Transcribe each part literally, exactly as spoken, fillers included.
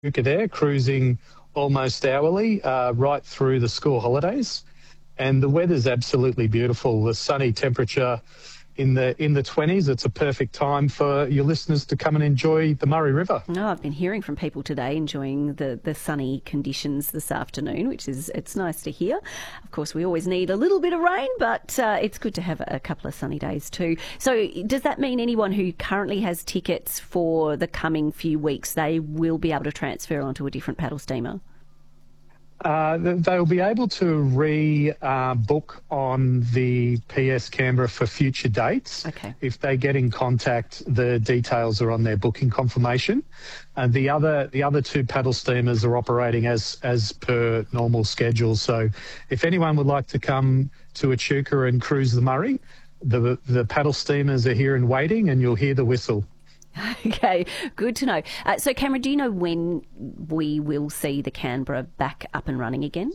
Echuca there, cruising almost hourly uh, right through the school holidays. And the weather's absolutely beautiful. The sunny temperature in the in the twenties. It's a perfect time for your listeners to come and enjoy the Murray River. No, I've been hearing from people today enjoying the, the sunny conditions this afternoon, which is it's nice to hear. Of course, we always need a little bit of rain, but uh, it's good to have a couple of sunny days too. So does that mean anyone who currently has tickets for the coming few weeks, they will be able to transfer onto a different paddle steamer? Uh, they'll be able to re-book uh, on the P S Canberra for future dates. Okay. If they get in contact, the details are on their booking confirmation. And the other the other two paddle steamers are operating as as per normal schedule. So if anyone would like to come to Echuca and cruise the Murray, the the paddle steamers are here and waiting, and you'll hear the whistle. Okay, good to know. Uh, so, Cameron, do you know when we will see the Canberra back up and running again?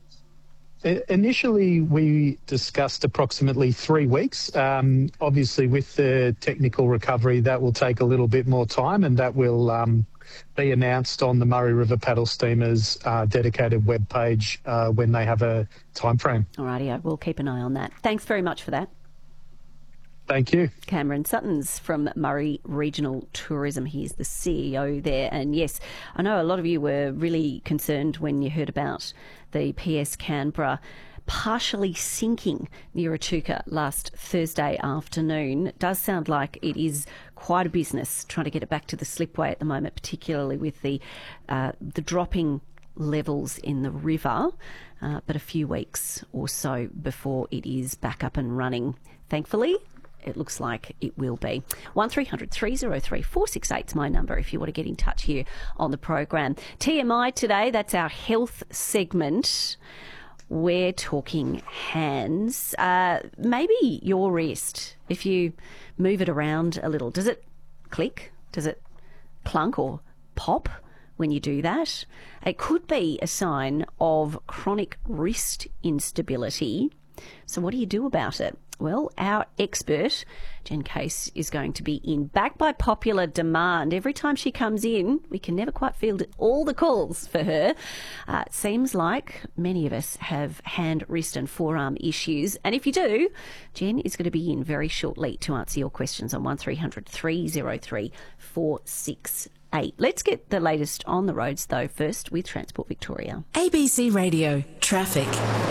Initially, we discussed approximately three weeks. Um, obviously, with the technical recovery, that will take a little bit more time, and that will um, be announced on the Murray River Paddle Steamers uh, dedicated webpage uh, when they have a time frame. All righty, we'll keep an eye on that. Thanks very much for that. Thank you. Cameron Suttons from Murray Regional Tourism. He's the C E O there. And yes, I know a lot of you were really concerned when you heard about the P S Canberra partially sinking near Echuca last Thursday afternoon. It does sound like it is quite a business trying to get it back to the slipway at the moment, particularly with the uh, the dropping levels in the river, uh, but a few weeks or so before it is back up and running. Thankfully, it looks like it will be. one three hundred three oh three four six eight is my number if you want to get in touch here on the program. T M I today, that's our health segment. We're talking hands. Uh, maybe your wrist, if you move it around a little, does it click? Does it clunk or pop when you do that? It could be a sign of chronic wrist instability. So what do you do about it? Well, our expert, Jen Case, is going to be in, back by popular demand. Every time she comes in, we can never quite field all the calls for her. Uh, it seems like many of us have hand, wrist and forearm issues. And if you do, Jen is going to be in very shortly to answer your questions on one three hundred three oh three four six eight. Let's get the latest on the roads, though, first with Transport Victoria. A B C Radio Traffic.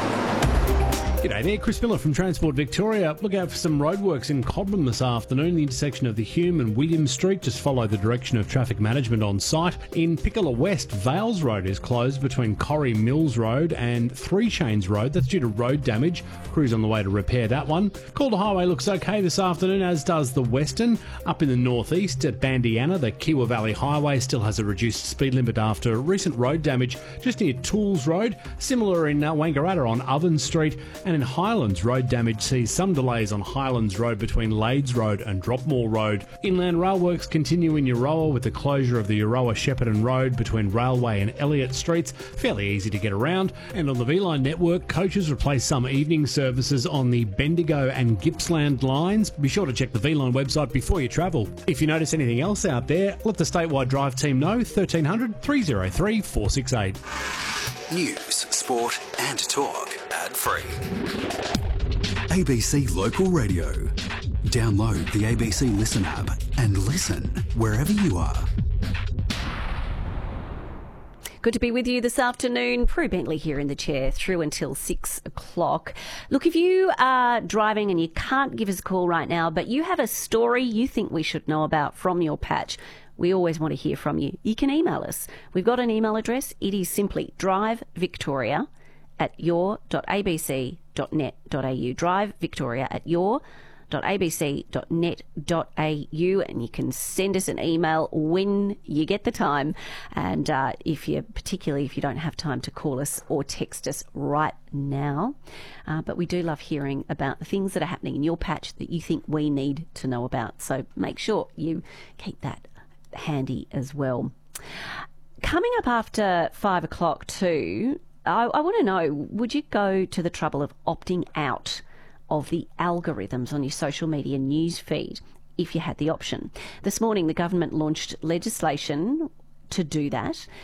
G'day there, Chris Miller from Transport Victoria. Look out for some roadworks in Cobram this afternoon, the intersection of the Hume and William Street. Just follow the direction of traffic management on site. In Piccolo West, Vales Road is closed between Corrie Mills Road and Three Chains Road. That's due to road damage. Crews on the way to repair that one. Calder Highway looks okay this afternoon, as does the Western. Up in the northeast at Bandiana, the Kiwa Valley Highway still has a reduced speed limit after recent road damage just near Tools Road. Similar in uh, Wangaratta on Oven Street. And in Highlands, road damage sees some delays on Highlands Road between Lades Road and Dropmore Road. Inland rail works continue in Euroa with the closure of the Euroa-Shepparton Road between Railway and Elliott Streets. Fairly easy to get around. And on the V-Line network, coaches replace some evening services on the Bendigo and Gippsland lines. Be sure to check the V-Line website before you travel. If you notice anything else out there, let the Statewide Drive team know. thirteen hundred three oh three four six eight. News, sport and talk ad-free. A B C Local Radio. Download the A B C Listen app and listen wherever you are. Good to be with you this afternoon. Prue Bentley here in the chair through until six o'clock. Look, if you are driving and you can't give us a call right now, but you have a story you think we should know about from your patch, we always want to hear from you. You can email us. We've got an email address. It is simply drivevictoria at your dot a b c dot net dot a u. Drivevictoria at your dot a b c dot net dot a u, and you can send us an email when you get the time. And uh, if you, particularly if you don't have time to call us or text us right now, uh, but we do love hearing about the things that are happening in your patch that you think we need to know about. So make sure you keep that handy as well. Coming up after five o'clock too, I, I want to know, would you go to the trouble of opting out of the algorithms on your social media news feed if you had the option? This morning, the government launched legislation to do that.